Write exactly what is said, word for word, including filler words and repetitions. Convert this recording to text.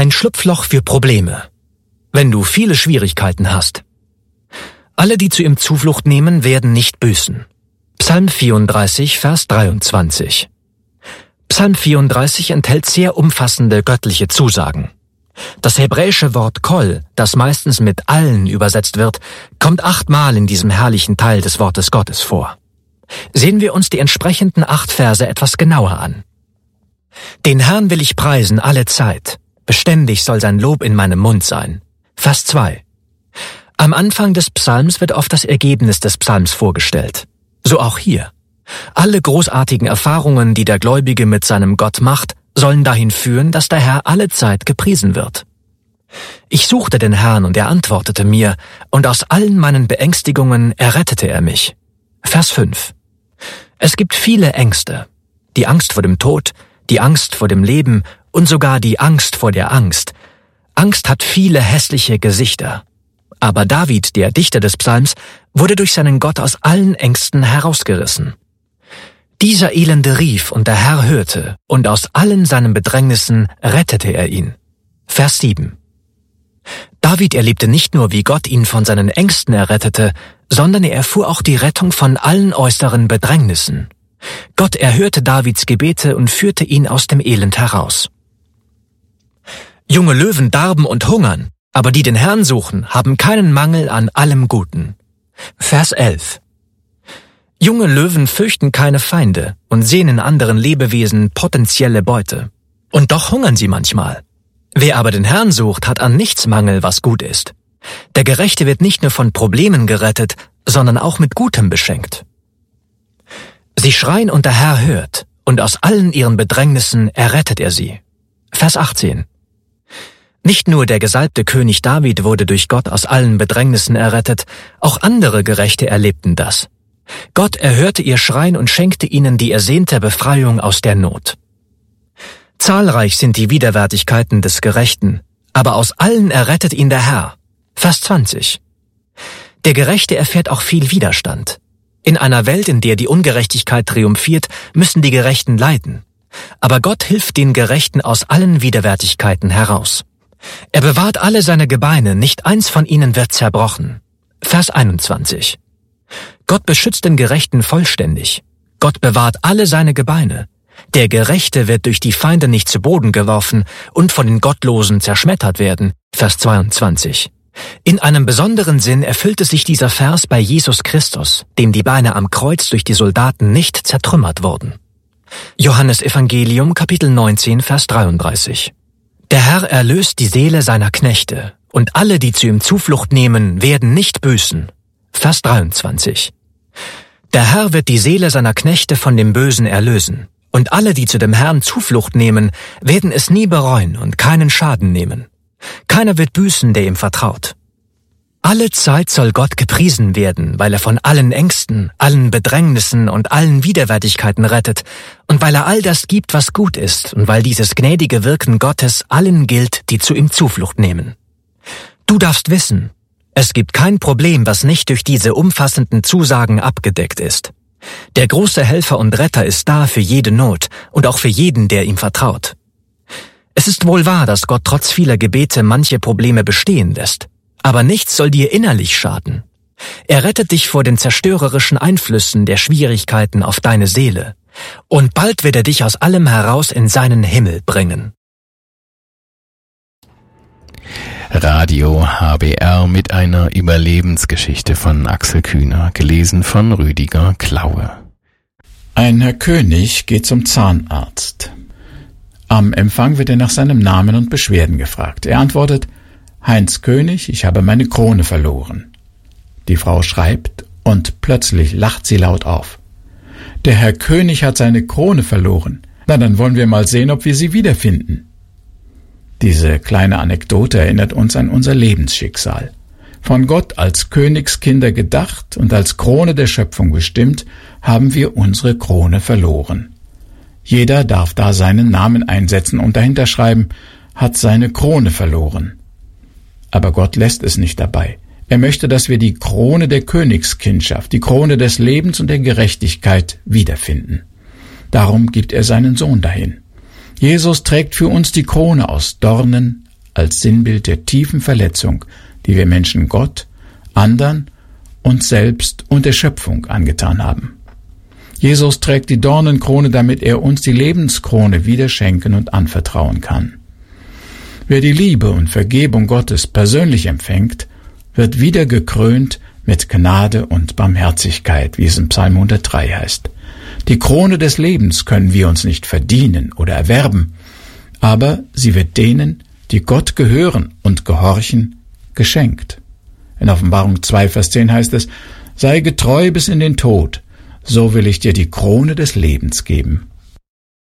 Ein Schlupfloch für Probleme. Wenn du viele Schwierigkeiten hast. Alle, die zu ihm Zuflucht nehmen, werden nicht büßen. Psalm vierunddreißig, Vers dreiundzwanzig. Psalm vierunddreißig enthält sehr umfassende göttliche Zusagen. Das hebräische Wort Kol, das meistens mit allen übersetzt wird, kommt achtmal in diesem herrlichen Teil des Wortes Gottes vor. Sehen wir uns die entsprechenden acht Verse etwas genauer an. Den Herrn will ich preisen alle Zeit. Beständig soll sein Lob in meinem Mund sein. Vers zwei. Am Anfang des Psalms wird oft das Ergebnis des Psalms vorgestellt. So auch hier. Alle großartigen Erfahrungen, die der Gläubige mit seinem Gott macht, sollen dahin führen, dass der Herr alle Zeit gepriesen wird. Ich suchte den Herrn und er antwortete mir, und aus allen meinen Beängstigungen errettete er mich. Vers fünf. Es gibt viele Ängste. Die Angst vor dem Tod, die Angst vor dem Leben und sogar die Angst vor der Angst. Angst hat viele hässliche Gesichter. Aber David, der Dichter des Psalms, wurde durch seinen Gott aus allen Ängsten herausgerissen. Dieser Elende rief, und der Herr hörte, und aus allen seinen Bedrängnissen rettete er ihn. Vers sieben. David erlebte nicht nur, wie Gott ihn von seinen Ängsten errettete, sondern er erfuhr auch die Rettung von allen äußeren Bedrängnissen. Gott erhörte Davids Gebete und führte ihn aus dem Elend heraus. Junge Löwen darben und hungern, aber die den Herrn suchen, haben keinen Mangel an allem Guten. Vers elf. Junge Löwen fürchten keine Feinde und sehen in anderen Lebewesen potenzielle Beute. Und doch hungern sie manchmal. Wer aber den Herrn sucht, hat an nichts Mangel, was gut ist. Der Gerechte wird nicht nur von Problemen gerettet, sondern auch mit Gutem beschenkt. Sie schreien und der Herr hört, und aus allen ihren Bedrängnissen errettet er sie. Vers achtzehn. Nicht nur der gesalbte König David wurde durch Gott aus allen Bedrängnissen errettet, auch andere Gerechte erlebten das. Gott erhörte ihr Schreien und schenkte ihnen die ersehnte Befreiung aus der Not. Zahlreich sind die Widerwärtigkeiten des Gerechten, aber aus allen errettet ihn der Herr. Vers zwanzig. Der Gerechte erfährt auch viel Widerstand. In einer Welt, in der die Ungerechtigkeit triumphiert, müssen die Gerechten leiden. Aber Gott hilft den Gerechten aus allen Widerwärtigkeiten heraus. Er bewahrt alle seine Gebeine, nicht eins von ihnen wird zerbrochen. Vers einundzwanzig. Gott beschützt den Gerechten vollständig. Gott bewahrt alle seine Gebeine. Der Gerechte wird durch die Feinde nicht zu Boden geworfen und von den Gottlosen zerschmettert werden. Vers zweiundzwanzig. In einem besonderen Sinn erfüllte sich dieser Vers bei Jesus Christus, dem die Beine am Kreuz durch die Soldaten nicht zertrümmert wurden. Johannes Evangelium, Kapitel neunzehn, Vers dreiunddreißig. Der Herr erlöst die Seele seiner Knechte, und alle, die zu ihm Zuflucht nehmen, werden nicht büßen. Vers dreiundzwanzig. Der Herr wird die Seele seiner Knechte von dem Bösen erlösen, und alle, die zu dem Herrn Zuflucht nehmen, werden es nie bereuen und keinen Schaden nehmen. Keiner wird büßen, der ihm vertraut. Alle Zeit soll Gott gepriesen werden, weil er von allen Ängsten, allen Bedrängnissen und allen Widerwärtigkeiten rettet und weil er all das gibt, was gut ist und weil dieses gnädige Wirken Gottes allen gilt, die zu ihm Zuflucht nehmen. Du darfst wissen, es gibt kein Problem, was nicht durch diese umfassenden Zusagen abgedeckt ist. Der große Helfer und Retter ist da für jede Not und auch für jeden, der ihm vertraut. Es ist wohl wahr, dass Gott trotz vieler Gebete manche Probleme bestehen lässt. Aber nichts soll dir innerlich schaden. Er rettet dich vor den zerstörerischen Einflüssen der Schwierigkeiten auf deine Seele. Und bald wird er dich aus allem heraus in seinen Himmel bringen. Radio H B R mit einer Überlebensgeschichte von Axel Kühner, gelesen von Rüdiger Klaue. Ein Herr König geht zum Zahnarzt. Am Empfang wird er nach seinem Namen und Beschwerden gefragt. Er antwortet: Heinz König, ich habe meine Krone verloren. Die Frau schreibt und plötzlich lacht sie laut auf. Der Herr König hat seine Krone verloren. Na, dann wollen wir mal sehen, ob wir sie wiederfinden. Diese kleine Anekdote erinnert uns an unser Lebensschicksal. Von Gott als Königskinder gedacht und als Krone der Schöpfung bestimmt, haben wir unsere Krone verloren. Jeder darf da seinen Namen einsetzen und dahinter schreiben, hat seine Krone verloren. Aber Gott lässt es nicht dabei. Er möchte, dass wir die Krone der Königskindschaft, die Krone des Lebens und der Gerechtigkeit wiederfinden. Darum gibt er seinen Sohn dahin. Jesus trägt für uns die Krone aus Dornen, als Sinnbild der tiefen Verletzung, die wir Menschen Gott, anderen, uns selbst und der Schöpfung angetan haben. Jesus trägt die Dornenkrone, damit er uns die Lebenskrone wieder schenken und anvertrauen kann. Wer die Liebe und Vergebung Gottes persönlich empfängt, wird wieder gekrönt mit Gnade und Barmherzigkeit, wie es in Psalm hundertdrei heißt. Die Krone des Lebens können wir uns nicht verdienen oder erwerben, aber sie wird denen, die Gott gehören und gehorchen, geschenkt. In Offenbarung zwei, Vers zehn heißt es, sei getreu bis in den Tod, so will ich dir die Krone des Lebens geben.